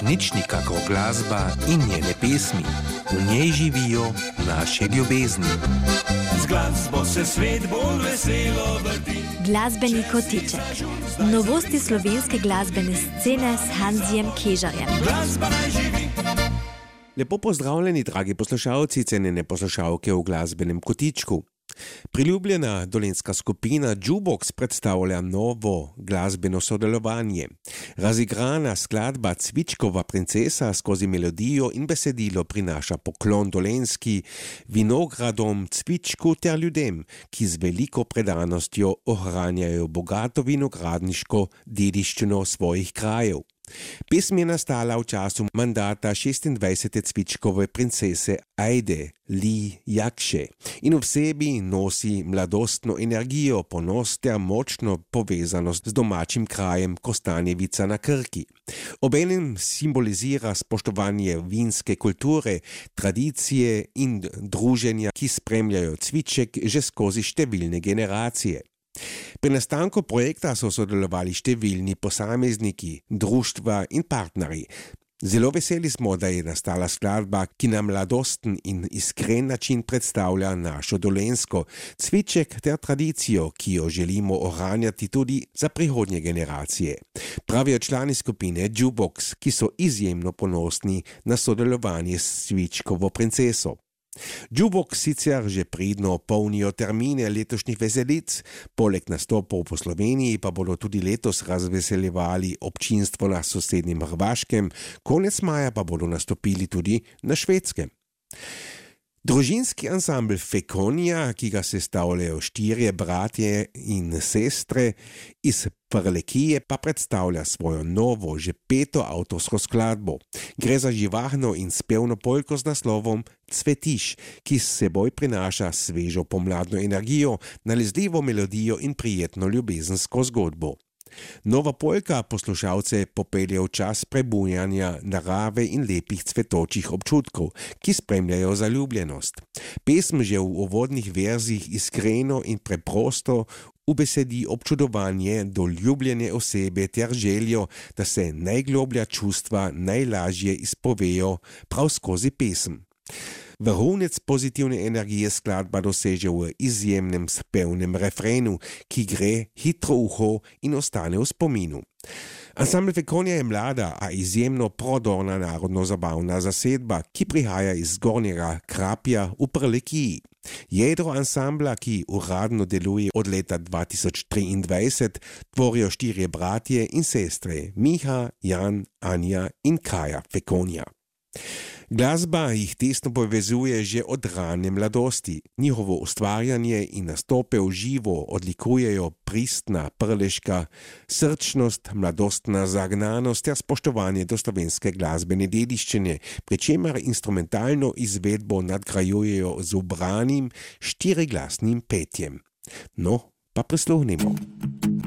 Nič nikako glasba in njene pesmi. V njej živijo naše ljubezni. Z glasbo se svet bolj veselo vrti. Glasbeni kotiček. Novosti slovenske glasbene scene s Hanzijem Kežarjem. Glasba naj živi. Lepo pozdravljeni, dragi poslušalci, cenjene poslušalke v glasbenem kotičku. Priljubljena dolenjska skupina Jukebox predstavlja novo glasbeno sodelovanje. Razigrana skladba Cvičkova princesa skozi melodijo in besedilo prinaša poklon dolenjski vinogradom, cvičku ter ljudem, ki z veliko predanostjo ohranjajo bogato vinogradniško dediščino svojih krajev. Pesm je nastala v času mandata 26. Cvičkove princese Ajde Li Jakše in v sebi nosi mladostno energijo, ponos ter močno povezanost z domačim krajem Kostanjevica na Krki. Obenem simbolizira spoštovanje vinske kulture, tradicije in druženja, ki spremljajo cviček že skozi številne generacije. Pri nastanku projekta so sodelovali številni posamezniki, društva in partnerji. Zelo veseli smo, da je nastala skladba, ki na mladosten in iskren način predstavlja našo dolenjsko cviček ter tradicijo, ki jo želimo ohranjati tudi za prihodnje generacije. Pravijo člani skupine Jukebox, ki so izjemno ponosni na sodelovanje s Cvičkovo princeso. Jukebox sicer že pridno polnijo termine letošnjih veselic, poleg nastopov po Sloveniji pa bodo tudi letos razveseljevali občinstvo na sosednjem Hrvaškem, konec maja pa bodo nastopili tudi na Švedskem. Družinski ansambl Fekonija, ki ga sestavljajo 4 bratje in sestre iz Prlekije, pa predstavlja svojo novo, že 5. avtorsko skladbo. Gre za živahno in spevno polko z naslovom Cvetiš, ki s seboj prinaša svežo pomladno energijo, nalezljivo melodijo in prijetno ljubezensko zgodbo. Nova polka poslušalce popelje v čas prebujanja narave in lepih cvetočih občutkov, ki spremljajo zaljubljenost. Pesm že v uvodnih verzih iskreno in preprosto ubesedi občudovanje do ljubljene osebe ter željo, da se najgloblja čustva najlažje izpovejo prav skozi pesem. Vrhunec pozitivne energije skladba doseže v izjemnem spevnem refrenu, ki gre hitro v uho in ostane v spominu. Ansambl Fekonija je mlada, a izjemno prodorna narodno-zabavna zasedba, ki prihaja iz Zgornjega Krapja v Prlekiji. Jedro ansambla, ki uradno deluje od leta 2023, tvorijo 4 bratje in sestre Miha, Jan, Anja in Kaja Fekonija. Glasba jih tesno povezuje že od rane mladosti. Njihovo ustvarjanje in nastope v živo odlikujejo pristna prleška srčnost, mladostna zagnanost ter spoštovanje do slovenske glasbene dediščine, pri čemer instrumentalno izvedbo nadgrajujejo z ubranim 4-glasnim petjem. No, pa prisluhnimo.